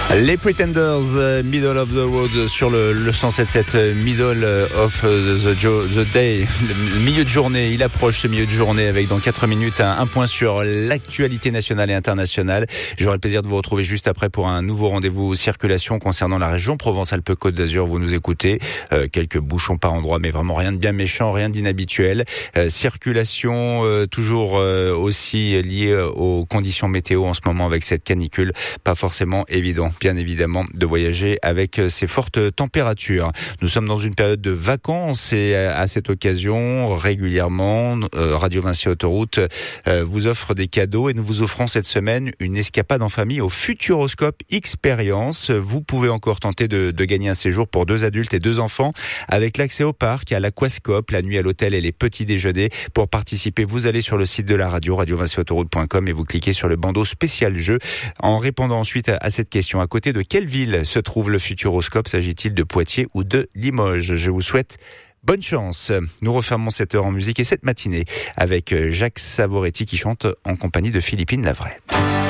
Les Pretenders, Middle of the Road sur le 107.7, Middle of the Day, le milieu de journée. Il approche ce milieu de journée avec dans 4 minutes un point sur l'actualité nationale et internationale. J'aurai le plaisir de vous retrouver juste après pour un nouveau rendez-vous circulation concernant la région Provence-Alpes-Côte d'Azur. Vous nous écoutez, quelques bouchons par endroit, mais vraiment rien de bien méchant, rien d'inhabituel. Circulation toujours aussi liée aux conditions météo en ce moment avec cette canicule. Pas forcément évident, bien évidemment, de voyager avec ces fortes températures. Nous sommes dans une période de vacances et à cette occasion, régulièrement, Radio Vinci Autoroute vous offre des cadeaux et nous vous offrons cette semaine une escapade en famille au Futuroscope Experience. Vous pouvez encore tenter de gagner un séjour pour 2 adultes et 2 enfants avec l'accès au parc, à l'aquascope, la nuit à l'hôtel et les petits déjeuners. Pour participer, vous allez sur le site de la radio, radiovinciautoroute.com, et vous cliquez sur le bandeau spécial jeu en répondant ensuite à cette question. À côté de quelle ville se trouve le Futuroscope? S'agit-il de Poitiers ou de Limoges? Je vous souhaite bonne chance. Nous refermons cette heure en musique et cette matinée avec Jacques Savoretti qui chante en compagnie de Philippine Lavray.